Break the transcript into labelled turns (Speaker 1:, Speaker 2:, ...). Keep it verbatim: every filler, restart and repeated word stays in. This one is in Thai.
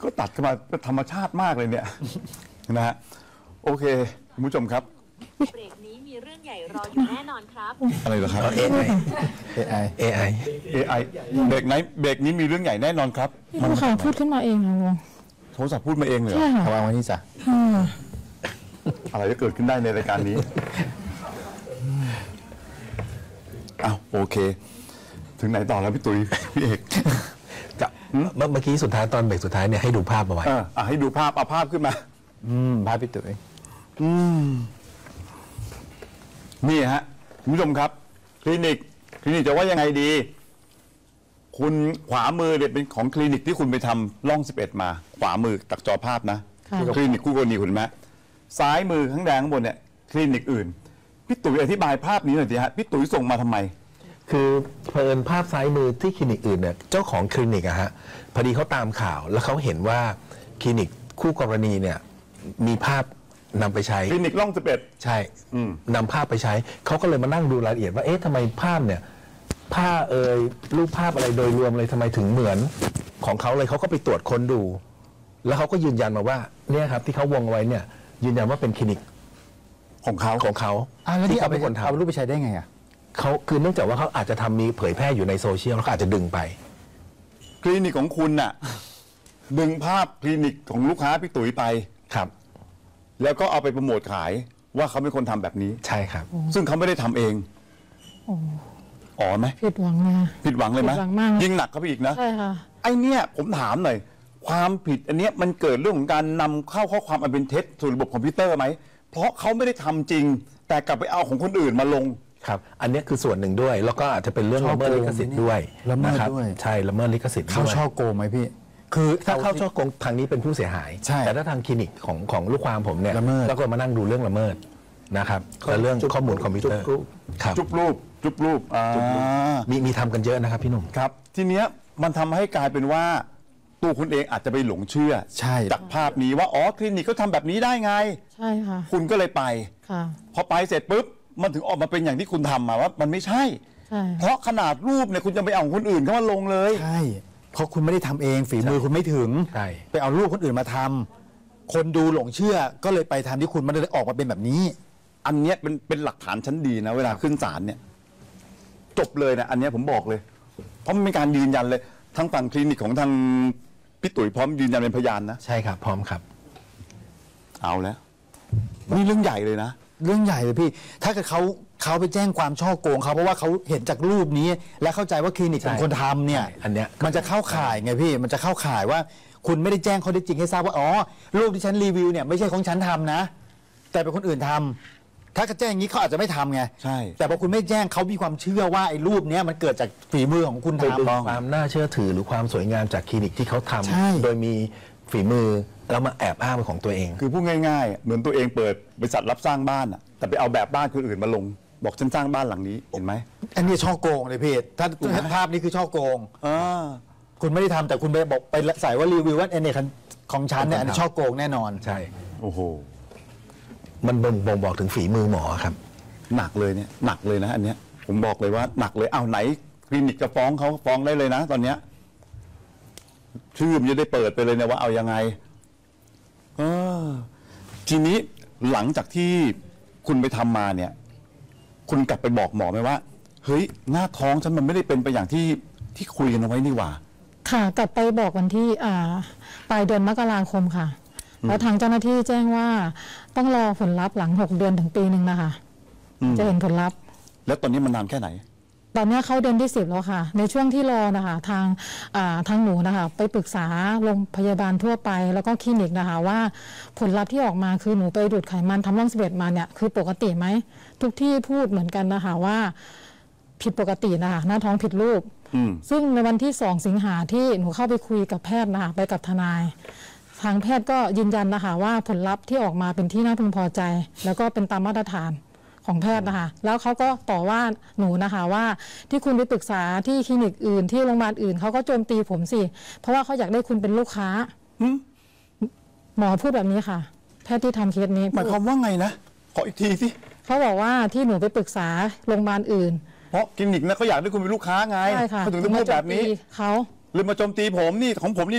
Speaker 1: ก็ตัดกันมาธรรมชาติมากเลยเนี่ยนะฮะโอเคคุณผู้ชมครับ
Speaker 2: เบรกนี้มีเรื่องใหญ่รออยู่แน่นอนครับ
Speaker 1: อะไรเหรอครับ
Speaker 3: เอ ไอ เอ ไอ
Speaker 1: เอ ไอ เบรกไหนเบรกนี้มีเรื่องใหญ่แน่นอนครับ
Speaker 4: มันค่ะพูดขึ้นมาเองนะวง
Speaker 1: โทรศัพท์พูดมาเองเลยเหรอ
Speaker 4: ใช่ค่ะ
Speaker 3: เอาวางไว้นี่จ้ะ
Speaker 4: ค่ะ
Speaker 1: อะไรจะเกิดขึ้นได้ในรายการนี้อ้าวโอเค ถึงไหนต่อแล้วพี่ตุ้ยพี่เอก
Speaker 3: จะเมื่อเมื่อกี้สุดท้ายตอนเบรกสุดท้ายเนี่ยให้ดูภาพเอาไว้
Speaker 1: เอออ่ะให้ดูภาพเอาภาพขึ้นมา
Speaker 3: อืมภาพพี่ตุ๋ย
Speaker 1: อืมนี่ฮะคุณผู้ชมครับคลินิกคลินิกจะว่ายังไงดี คุณขวามือเนี่ยเป็นของคลินิกที่คุณไปทำร่องสิบเอ็ดมา ขวามือตักจอภาพนะคลินิกคู่กรณีคุณไหมซ้ายมือข้างแดงข้างบนเนี่ยคลินิกอื่นพี่ตุ๋ยอธิบายภาพนี้หน่อยสิฮะพี่ตุ๋ยส่งมาทำไม
Speaker 3: คือเพลินภาพซ้ายมือที่คลินิกอื่นเนี่ยเจ้าของคลินิกอะฮะพอดีเขาตามข่าวแล้วเขาเห็นว่าคลินิกคู่กรณีเนี่ยมีภาพนำไปใช้
Speaker 1: คลินิกร่องสิบเอ็ด
Speaker 3: ใช่
Speaker 1: อืม
Speaker 3: นำภาพไปใช้เขาก็เลยมานั่งดูรายละเอียดว่าเอ๊ะทำไมภาพเนี่ยผ้าเอ่ยรูปภาพอะไรโดยรวมเลยทำไมถึงเหมือนของเขาเลยเขาก็ไปตรวจค้นดู แล้วเขาก็ยืนยันมาว่าเนี่ยครับที่เขาวงไว้เนี่ยยืนยันว่าเป็นคลินิก
Speaker 1: ของเขา
Speaker 3: ของเขา
Speaker 5: อ่าแล้วที่เอาไป
Speaker 3: เป็นคนทำ
Speaker 5: เอารูปไปใช้ได้ไงอ่ะ
Speaker 3: เขาคือเนื่องจากว่าเขาอาจจะทำมีเผยแพร่อยู่ในโซเชียลแล้วก็อาจจะดึงไป
Speaker 1: คลินิกของคุณน่ะ ดึงภาพคลินิกของลูกค้าพี่ตุ๋ยไป
Speaker 3: ครับ
Speaker 1: แล้วก็เอาไปโปรโมทขายว่าเขาเป็นคนทำแบบนี้
Speaker 3: ใช่ครับ
Speaker 1: ซึ่งเขาไม่ได้ทำเอง
Speaker 4: โอ้
Speaker 1: อ๋อไหม
Speaker 4: ผิดหวังนะ
Speaker 1: ผิดหวังเลยไหม
Speaker 4: ผิดหวังมาก
Speaker 1: ยิ่งหนักเข้าไปอีกนะ
Speaker 4: ใช่ค่ะ
Speaker 1: ไอเนี้ยผมถามหน่อย ความผิดอันเนี้ยมันเกิดเรื่องของการนำเข้าข้อความอันเป็นเท็จสู่ระบบคอมพิวเตอร์ไหมเพราะเขาไม่ได้ทำจริง แต่กลับไปเอาของคนอื่นมาลง
Speaker 3: ครับ อันนี้คือส่วนหนึ่งด้วย แล้วก็อาจจะเป็นเรื่องละเมิดลิขสิทธิ์ด้วย
Speaker 5: ละเมิด
Speaker 3: นะครับ
Speaker 5: ด้วย
Speaker 3: ใช่ละเมิดลิขสิทธิ์
Speaker 5: เข้า
Speaker 3: ด้วย
Speaker 5: ช่อโกงไหมพี่ คือ
Speaker 3: ถ้าเข้าช่อโกงทางนี้เป็นผู้เสียหาย
Speaker 5: ใช่
Speaker 3: แต่ถ้าทางคลินิกของของลูกความผมเนี่ย
Speaker 5: ละเมิด
Speaker 3: แล้วก็มานั่งดูเรื่องละเมิดนะครับและเรื่องข้อมูลคอมพิวเตอร์ครับ
Speaker 1: จุบรูป จุบรูปอ่า
Speaker 3: มีมีทำกันเยอะนะครับพี่หนุ่ม
Speaker 1: ครับ ทีเนี้ยมันทำให้กลายเป็นว่าตัวคุณเองอาจจะไปหลงเชื่อ
Speaker 5: ใช่
Speaker 1: จากภาพนี้ว่าอ๋อคลินิกเขาทำแบบนี้ได้ไง
Speaker 4: ใช่ค่ะ
Speaker 1: คุณก็เลยไป
Speaker 4: ค่ะ
Speaker 1: พอไปเสร็จปุ๊บมันถึงออกมาเป็นอย่างที่คุณทำมาว่ามันไม่ใช่
Speaker 4: ใช่
Speaker 1: เพราะขนาดรูปเนี่ยคุณจะไปเอาของคนอื่นเข้ามาลงเลย
Speaker 5: ใช่ เพราะคุณไม่ได้ทำเองฝีมือคุณไม่ถึง
Speaker 3: ใช่
Speaker 5: ไปเอารูปคนอื่นมาทำคนดูหลงเชื่อก็เลยไปทำที่คุณมันเลยออกมาเป็นแบบนี้
Speaker 1: อันเนี้ยเป็นเป็นหลักฐานชั้นดีนะเวลาขึ้นศาลเนี่ยจบเลยนะอันเนี้ยผมบอกเลย เพราะมันเป็นการยืนยันเลยทั้งฝั่งคลินิกของทางพี่ตุ๋ยพร้อมยืนยันเป็นพยานนะ
Speaker 3: ใช่ครับพร้อมครับ
Speaker 1: เอาแล้วนี่เรื่องใหญ่เลยนะ
Speaker 5: เรื่องใหญ่เลยพี่ ถ้าเกิดเขาเขาไปแจ้งความช่อโกงเขาเพราะว่าเขาเห็นจากรูปนี้ และเข้าใจว่าคลินิกเป็นคนทำเนี่ย
Speaker 3: ใช่อันเนี้ย
Speaker 5: มันจะเข้าข่ายไงพี่ มันจะเข้าข่ายว่า คุณไม่ได้แจ้งข้อเท็จจริงให้ทราบว่าอ๋อรูปที่ฉันรีวิวเนี่ยไม่ใช่ของฉันทำนะ แต่เป็นคนอื่นทำถ้าเขาแจ้งอย่างนี้เขาอาจจะไม่ทำไง
Speaker 1: ใช่
Speaker 5: แต่พอคุณไม่แจ้งเขามีความเชื่อว่าไอ้รูปเนี้ยมันเกิดจากฝีมือของคุณ
Speaker 3: ไปดึง
Speaker 5: ทำ
Speaker 3: ความน่าเชื่อถือหรือความสวยงามจากคลินิกที่เขาท
Speaker 5: ใช่
Speaker 3: ำโดยมีฝีมือแล้วมาแอบอ้างเป็นของตัวเอง
Speaker 1: คือพูดง่ายๆ เหมือนตัวเองเปิดบริษัทรับสร้างบ้านอะแต่ไปเอาแบบบ้านคนอื่นมาลง บอกฉันสร้างบ้านหลังนี้เห็นไหม
Speaker 5: อันนี้ช่อโกงเลยพี่ถ้าถ้าภาพนี้คือช่อโกง
Speaker 1: อ่า
Speaker 5: คุณไม่ได้ทำแต่คุณไปบอกไปใส่ว่ารีวิวว่าเอเนี่ยของฉันเนี่ยอันนี้ช่อโกงแน่นอน
Speaker 3: ใช่
Speaker 1: โอ้โห
Speaker 3: มันบ่งบ่งบอกถึงฝีมือหมอครับ
Speaker 1: หนักเลยเนี่ยหนักเลยนะอันเนี้ยผมบอกเลยว่าหนักเลยเอาไหนคลินิกจะฟ้องเขาฟ้องได้เลยนะ ตอนเนี้ยชื่อมันจะได้เปิดไปเลยนะว่าเอายังไงเออทีนี้หลังจากที่คุณไปทำมาเนี่ย คุณกลับไปบอกหมอไหมว่าเฮ้ยหน้าท้องฉันมันไม่ได้เป็นไปอย่างที่ที่คุยกันเอาไว้นี่หว่า
Speaker 4: ค่ะกลับไปบอกวันที่อ่าปลายเดือนมกราคมค่ะแล้วทางเจ้าหน้าที่แจ้งว่าต้องรอผลลัพธ์หลังหกเดือนถึงปีหนึ่งนะคะ
Speaker 1: อืม
Speaker 4: จะเห็นผลลัพธ์
Speaker 1: แล้วตอนนี้มันนานแค่ไหน
Speaker 4: ตอนนี้เข้าเดือนที่สิบแล้วค่ะ ในช่วงที่รอนะคะทางอ่าทางหนูนะคะไปปรึกษาโรงพยาบาลทั่วไป แล้วก็คลินิกนะคะว่าผลลัพธ์ที่ออกมาคือหนูไปดูดไขมันทำร่องสะเบ็ดมาเนี่ยคือปกติไหมทุกที่พูดเหมือนกันนะคะว่าผิดปกตินะคะหน้าท้องผิดรูป
Speaker 1: อืม
Speaker 4: ซึ่งในวันที่สองสิงหาที่หนูเข้าไปคุยกับแพทย์นะคะไปกับทนาย ทางแพทย์ก็ยืนยันนะคะว่าผลลัพธ์ที่ออกมาเป็นที่น่าพึงพอใจ แล้วก็เป็นตามมาตรฐานของแพทย์นะคะแล้วเขาก็ต่อว่าหนูนะคะว่าที่คุณไปปรึกษาที่คลินิกอื่นที่โรงพยาบาลอื่นเขาก็โจมตีผมสิเพราะว่าเขาอยากได้คุณเป็นลูกค้า
Speaker 1: หืม
Speaker 4: หมอพูดแบบนี้ค่ะ แพทย์ที่ทำเคสนี้
Speaker 1: หมายความว่าไงนะขออีกทีสิ
Speaker 4: เขาบอกว่าที่หนูไปปรึกษาโรงพยาบาลอื่น
Speaker 1: เพราะคลินิกนะเขาอยากได้คุณเป็นลูกค้าไง
Speaker 4: ใช่ค่ะ
Speaker 1: เขาถึงต้องพูดแบบนี้
Speaker 4: มาโจมตีเขา
Speaker 1: เลยมาโจมตีผมนี่ของผมนี่